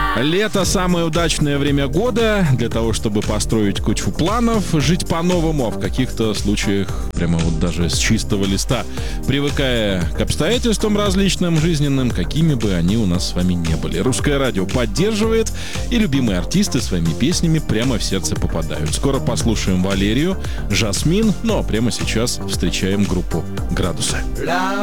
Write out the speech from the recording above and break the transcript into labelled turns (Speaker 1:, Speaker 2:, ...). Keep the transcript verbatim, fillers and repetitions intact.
Speaker 1: Лето — самое удачное время года для того, чтобы построить кучу планов, жить по-новому, а в каких-то случаях прямо вот даже с чистого листа, привыкая к обстоятельствам различным жизненным, какими бы они у нас с вами не были. Русское радио поддерживает, и любимые артисты своими песнями прямо в сердце попадают. Скоро послушаем Валерию, Жасмин, ну а прямо сейчас встречаем группу «Градусы».